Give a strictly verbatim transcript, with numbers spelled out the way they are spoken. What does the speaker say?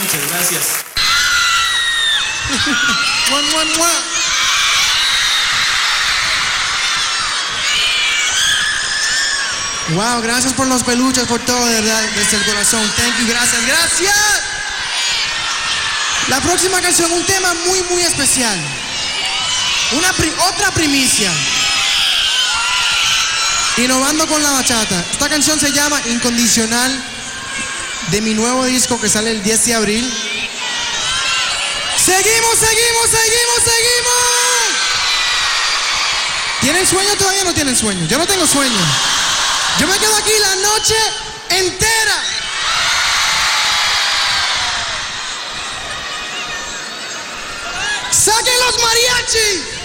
noches. Gracias. Mua, mua, mua. Wow, gracias por los peluches, por todo, de verdad, desde el corazón. Thank you, gracias, gracias. La próxima canción, un tema muy, muy especial. Una pri- otra primicia. Innovando con la bachata. Esta canción se llama Incondicional, de mi nuevo disco que sale el diez de abril. Seguimos, seguimos, seguimos, seguimos. ¿Tienen sueño todavía o no tienen sueño? Yo no tengo sueño. Yo me quedo aquí la noche entera. ¡Saquen los mariachis!